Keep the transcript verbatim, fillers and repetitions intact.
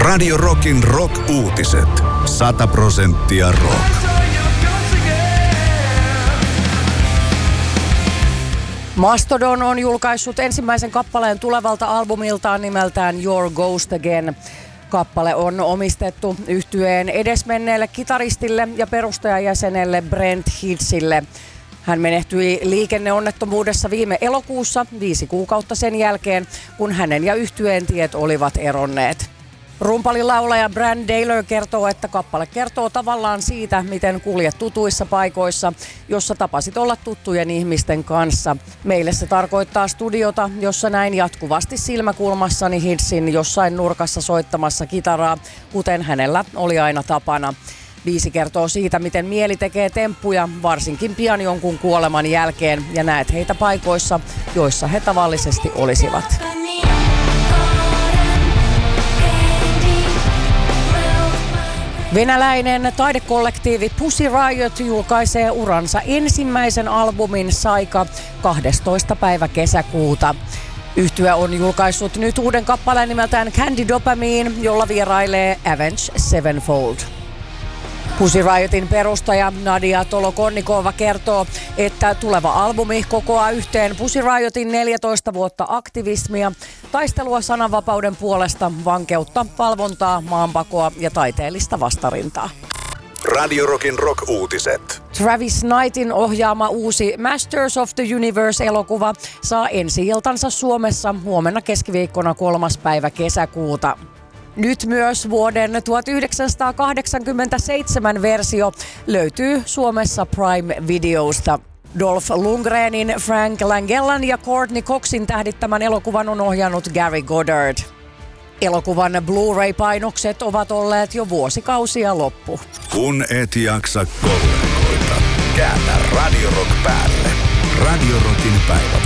Radio Rockin rock-uutiset. Sata prosenttia rock. Mastodon on julkaissut ensimmäisen kappaleen tulevalta albumiltaan nimeltään Your Ghost Again. Kappale on omistettu yhtyeen edesmenneelle kitaristille ja perustajajäsenelle Brent Hidsille. Hän menehtyi liikenneonnettomuudessa viime elokuussa viisi kuukautta sen jälkeen, kun hänen ja yhtyeen tiet olivat eronneet. Rumpalilaulaja Brann Dailor kertoo, että kappale kertoo tavallaan siitä, miten kuljet tutuissa paikoissa, jossa tapasit olla tuttujen ihmisten kanssa. Meille se tarkoittaa studiota, jossa näin jatkuvasti silmäkulmassani Hidsin jossain nurkassa soittamassa kitaraa, kuten hänellä oli aina tapana. Biisi kertoo siitä, miten mieli tekee temppuja, varsinkin pian jonkun kuoleman jälkeen, ja näet heitä paikoissa, joissa he tavallisesti olisivat. Venäläinen taidekollektiivi Pussy Riot julkaisee uransa ensimmäisen albumin Saika kahdestoista päivä kesäkuuta. Yhtye on julkaissut nyt uuden kappaleen nimeltään Candy Dopamine, jolla vierailee Avenged Sevenfold. Pussy Riotin perustaja Nadia Tolokonnikova kertoo, että tuleva albumi kokoaa yhteen Pussy Riotin neljätoista vuotta aktivismia, taistelua sananvapauden puolesta, vankeutta, valvontaa, maanpakoa ja taiteellista vastarintaa. Radio Rockin rock-uutiset. Travis Knightin ohjaama uusi Masters of the Universe-elokuva saa ensi-iltansa Suomessa huomenna keskiviikkona kolmas päivä kesäkuuta. Nyt myös vuoden tuhatyhdeksänsataakahdeksankymmentäseitsemän versio löytyy Suomessa Prime-videosta. Dolph Lundgrenin, Frank Langellan ja Courtney Coxin tähdittämän elokuvan on ohjannut Gary Goddard. Elokuvan Blu-ray-painokset ovat olleet jo vuosikausia loppu. Kun et jaksa kollegoita, käännä Radio Rock päälle. Radio Rockin päivä.